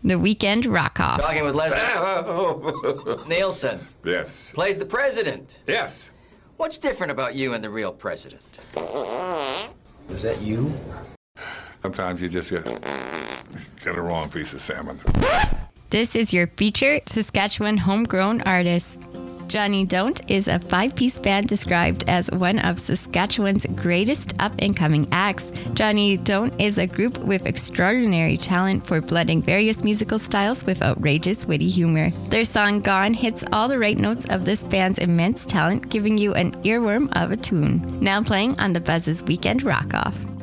The Weekend Rock-Off. Talking with Leslie Nielsen. Yes. Plays the president. Yes. What's different about you and the real president? Was that you? Sometimes you just get a wrong piece of salmon. This is your featured Saskatchewan homegrown artist. Johnny Don't is a 5-piece band described as one of Saskatchewan's greatest up-and-coming acts. Johnny Don't is a group with extraordinary talent for blending various musical styles with outrageous, witty humor. Their song Gone hits all the right notes of this band's immense talent, giving you an earworm of a tune. Now playing on the Buzz's Weekend Rock-Off.